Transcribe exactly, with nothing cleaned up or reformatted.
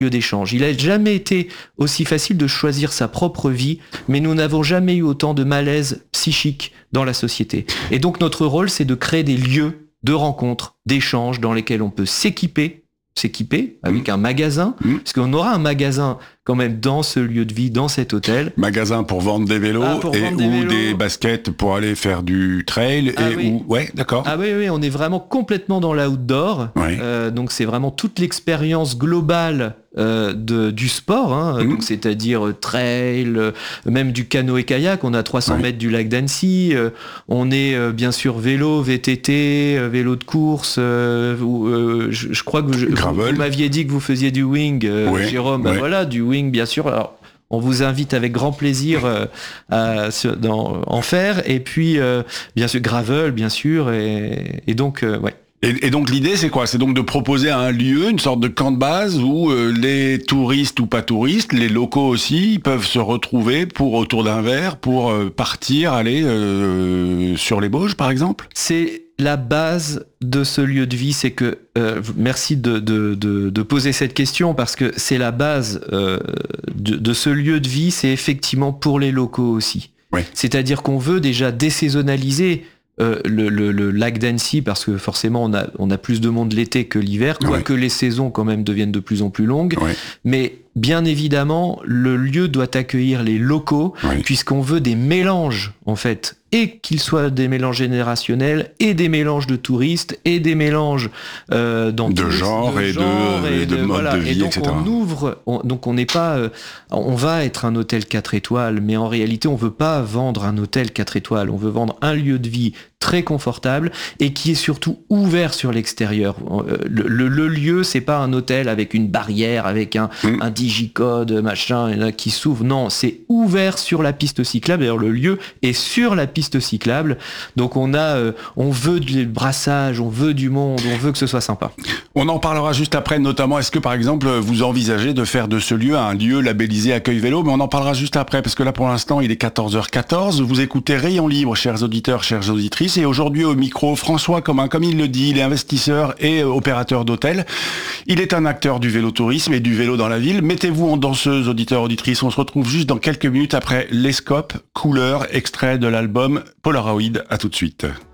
lieu d'échange. Il n'a jamais été aussi facile de choisir sa propre vie, mais nous n'avons jamais eu autant de malaise psychique dans la société. Et donc notre rôle, c'est de créer des lieux de rencontres, d'échanges dans lesquels on peut s'équiper, s'équiper avec mmh. un magasin, mmh. parce qu'on aura un magasin quand même dans ce lieu de vie, dans cet hôtel. Magasin pour vendre des vélos ah, et vendre des ou vélos. Des baskets pour aller faire du trail. Ah, et oui. ou... Ouais, d'accord. Ah oui, oui, on est vraiment complètement dans l'outdoor. Ouais. Euh, donc c'est vraiment toute l'expérience globale euh, de, du sport, hein, mmh. donc c'est-à-dire euh, trail, euh, même du canoë-kayak. On a trois cents ouais. mètres du lac d'Annecy. Euh, on est euh, bien sûr vélo, V T T, euh, vélo de course. Euh, euh, je, je crois que je, vous, vous m'aviez dit que vous faisiez du wing, euh, ouais. Jérôme. Ouais. Ben voilà, du wing, bien sûr. Alors, on vous invite avec grand plaisir euh, à dans, en faire. Et puis, euh, bien sûr, gravel, bien sûr. Et, et donc, euh, ouais. Et, et donc l'idée c'est quoi? C'est donc de proposer un lieu, une sorte de camp de base où euh, les touristes ou pas touristes, les locaux aussi, ils peuvent se retrouver pour autour d'un verre, pour euh, partir, aller euh, sur les Bauges par exemple? C'est la base de ce lieu de vie, c'est que, euh, merci de, de, de, de poser cette question parce que c'est la base euh, de, de ce lieu de vie, c'est effectivement pour les locaux aussi. Oui. C'est-à-dire qu'on veut déjà désaisonnaliser Euh, le, le, le lac d'Annecy parce que forcément on a, on a plus de monde l'été que l'hiver, quoique ouais. les saisons quand même deviennent de plus en plus longues. Ouais. Mais bien évidemment, le lieu doit accueillir les locaux ouais. puisqu'on veut des mélanges en fait, et qu'ils soient des mélanges générationnels et des mélanges de touristes et des mélanges euh, dans de genre et de, et de, de, de mode voilà. de vie, et donc et cetera. On ouvre, on, donc on n'est pas, euh, on va être un hôtel quatre étoiles, mais en réalité on veut pas vendre un hôtel quatre étoiles, on veut vendre un lieu de vie très confortable et qui est surtout ouvert sur l'extérieur. Le, le, le lieu, c'est pas un hôtel avec une barrière, avec un, mmh. un digicode, machin, là, qui s'ouvre. Non, c'est ouvert sur la piste cyclable. D'ailleurs, le lieu est sur la piste cyclable. Donc on a, euh, on veut du brassage, on veut du monde, on veut que ce soit sympa. On en parlera juste après, notamment, est-ce que par exemple, vous envisagez de faire de ce lieu un lieu labellisé Accueil Vélo? Mais on en parlera juste après, parce que là, pour l'instant, il est quatorze heures quatorze. Vous écoutez Rayon Libre, chers auditeurs, chères auditrices. Et aujourd'hui, au micro, François Commun, comme il le dit, il est investisseur et opérateur d'hôtel. Il est un acteur du vélotourisme et du vélo dans la ville. Mettez-vous en danseuse, auditeurs, auditrices. On se retrouve juste dans quelques minutes après Les Scopes, Couleurs, extrait de l'album Polaroid. À tout de suite.